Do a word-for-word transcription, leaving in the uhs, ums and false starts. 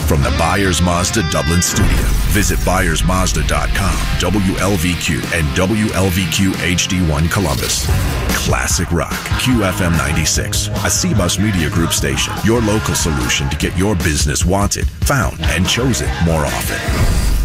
From the Byers Mazda Dublin studio, visit byers mazda dot com, W L V Q, and W L V Q H D one Columbus. Classic Rock, Q F M ninety-six, a C Bus Media Group station. Your local solution to get your business wanted, found, and chosen more often.